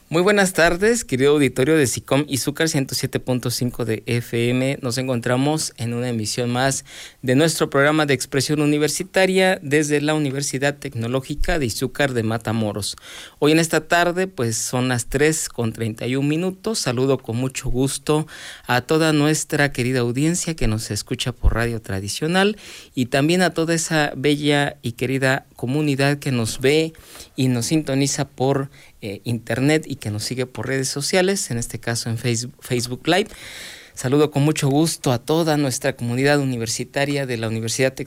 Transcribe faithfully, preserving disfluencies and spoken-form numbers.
Muy buenas tardes, querido auditorio de SICOM Izúcar ciento siete punto cinco de F M. Nos encontramos en una emisión más de nuestro programa de expresión universitaria desde la Universidad Tecnológica de Izúcar de Matamoros. Hoy en esta tarde, pues son las tres con treinta y un minutos. Saludo con mucho gusto a toda nuestra querida audiencia que nos escucha por radio tradicional y también a toda esa bella y querida comunidad que nos ve y nos sintoniza por Eh, internet y que nos sigue por redes sociales, en este caso en Facebook, Facebook Live. Saludo con mucho gusto a toda nuestra comunidad universitaria de la Universidad Tecnológica